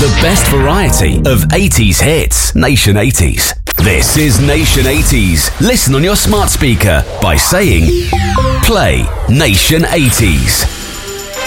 The best variety of 80s hits. Nation 80s. This is Nation 80s. Listen on your smart speaker by saying, play Nation 80s.